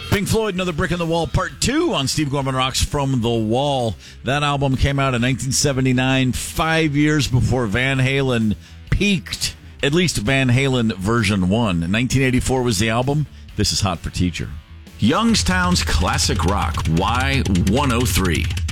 Pink Floyd, Another Brick in the Wall, Part 2 on Steve Gorman Rocks From the Wall. That album came out in 1979, 5 years before Van Halen peaked, at least Van Halen version 1. 1984 was the album. This is Hot for Teacher. Youngstown's Classic Rock, Y103.